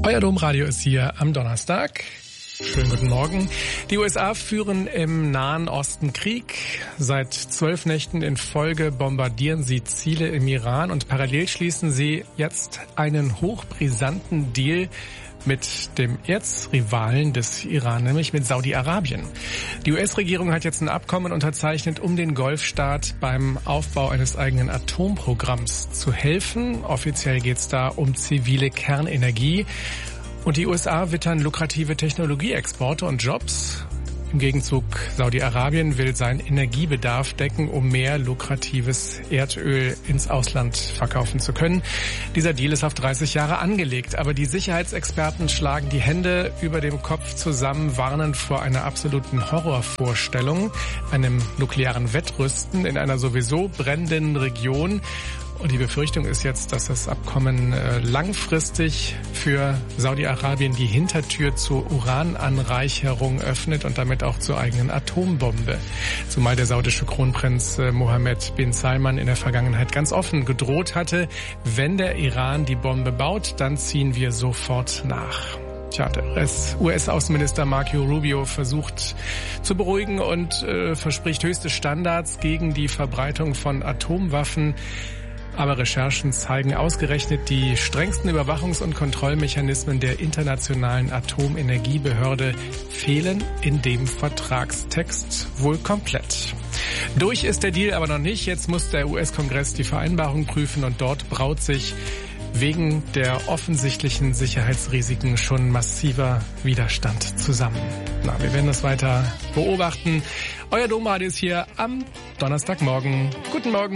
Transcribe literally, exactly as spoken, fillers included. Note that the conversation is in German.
Euer Domradio ist hier am Donnerstag. Schönen guten Morgen. Die U S A führen im Nahen Osten Krieg. Seit zwölf Nächten in Folge bombardieren sie Ziele im Iran und parallel schließen sie jetzt einen hochbrisanten Deal mit dem Erzrivalen des Iran, nämlich mit Saudi-Arabien. Die U S-Regierung hat jetzt ein Abkommen unterzeichnet, um den Golfstaat beim Aufbau eines eigenen Atomprogramms zu helfen. Offiziell geht es da um zivile Kernenergie. Und die U S A wittern lukrative Technologieexporte und Jobs. Im Gegenzug Saudi-Arabien will seinen Energiebedarf decken, um mehr lukratives Erdöl ins Ausland verkaufen zu können. Dieser Deal ist auf dreißig Jahre angelegt, aber die Sicherheitsexperten schlagen die Hände über dem Kopf zusammen, warnen vor einer absoluten Horrorvorstellung, einem nuklearen Wettrüsten in einer sowieso brennenden Region. Und die Befürchtung ist jetzt, dass das Abkommen äh, langfristig für Saudi-Arabien die Hintertür zur Urananreicherung öffnet und damit auch zur eigenen Atombombe. Zumal der saudische Kronprinz äh, Mohammed bin Salman in der Vergangenheit ganz offen gedroht hatte, wenn der Iran die Bombe baut, dann ziehen wir sofort nach. Tja, der U S-Außenminister Marco Rubio versucht zu beruhigen und äh, verspricht höchste Standards gegen die Verbreitung von Atomwaffen. Aber Recherchen zeigen, ausgerechnet die strengsten Überwachungs- und Kontrollmechanismen der Internationalen Atomenergiebehörde fehlen in dem Vertragstext wohl komplett. Durch ist der Deal aber noch nicht. Jetzt muss der U S-Kongress die Vereinbarung prüfen und dort braut sich wegen der offensichtlichen Sicherheitsrisiken schon massiver Widerstand zusammen. Na, wir werden das weiter beobachten. Euer Domradio ist hier am Donnerstagmorgen. Guten Morgen.